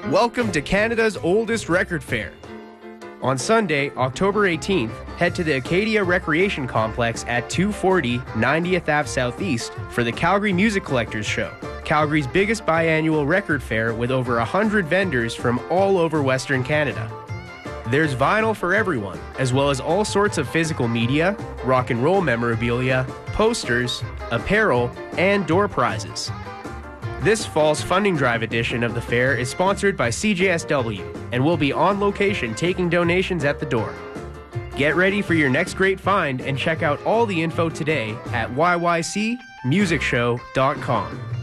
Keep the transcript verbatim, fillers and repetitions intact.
Welcome to Canada's oldest record fair. On Sunday, October eighteenth, head to the Acadia Recreation Complex at two forty ninetieth Avenue Southeast for the Calgary Music Collectors Show, Calgary's biggest biannual record fair with over one hundred vendors from all over Western Canada. There's vinyl for everyone, as well as all sorts of physical media, rock and roll memorabilia, posters, apparel, and door prizes. This fall's funding drive edition of the fair is sponsored by C J S W and will be on location taking donations at the door. Get ready for your next great find and check out all the info today at y y c music show dot com.